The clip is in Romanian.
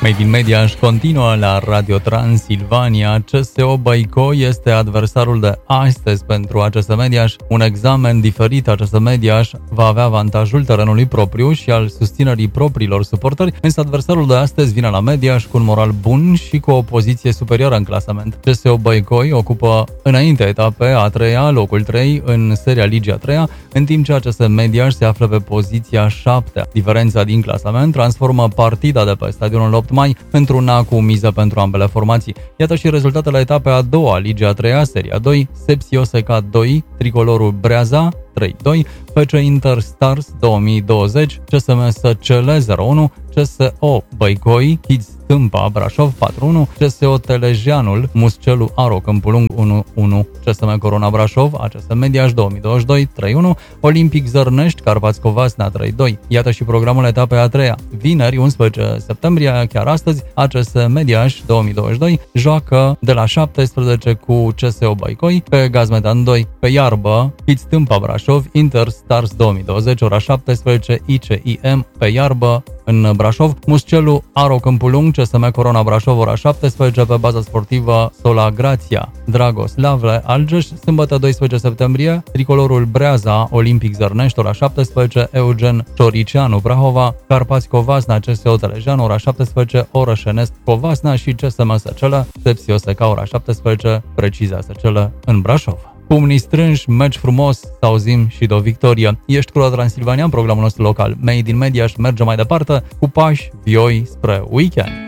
Made in Mediaș continuă la Radio Transilvania. CSO Băicoi este adversarul de astăzi pentru ACS Mediaș. Un examen diferit ACS Mediaș va avea avantajul terenului propriu și al susținerii propriilor suporteri, însă adversarul de astăzi vine la Mediaș cu un moral bun și cu o poziție superioară în clasament. CSO Băicoi ocupă înaintea etapei a treia, locul 3 în seria Ligii a treia, în timp ce ACS Mediaș se află pe poziția 7. Diferența din clasament transformă partida de pe stadionul 8 mai într-una cu miză pentru ambele formații. Iată și rezultatele etapei a doua, Ligia a treia, seria 2, Sepsi Oseca 2, Tricolorul Breaza 3-2, FC Inter Stars 2020, CSM SCL 0-1, CSO Băicoi, Kids Tâmpa Brașov 4-1, CSO Telejeanul Muscelu Aro Câmpul Lung 1-1, CSM Corona Brașov, ACS Mediaș 2022 3-1, Olimpic Zărnești Carpați Covasna 3-2. Iată și programul etapei a treia. Vineri 11 septembrie, chiar astăzi, ACS Mediaș 2022 joacă de la 17 cu CSO Băicoi, pe Gazmetan 2, pe iarbă Kids Tâmpa Brașov, Inter Stars 2020, ora 17, ICIM pe iarbă în Brașov, Muscelu Aro Câmpul Lung, CSM Corona Brașov, ora 17, pe baza sportivă Sola Grația, Dragos Lavle Algeș, sâmbătă 12 septembrie, Tricolorul Breaza, Olimpic Zărnești, ora 17, Eugen Cioricianu Prahova, Carpați Covasna, CSO Telejeanu, ora 17, Orășenesc Covasna și CSM SCL, Sepsi Oseca, ora 17, Precizia SCL în Brașov. Pumnii strânși, meci frumos, să auzim și de o victorie. Ești cu Radio Transilvania în programul nostru local. Made in Mediaș merge mai departe cu pași vioi spre weekend.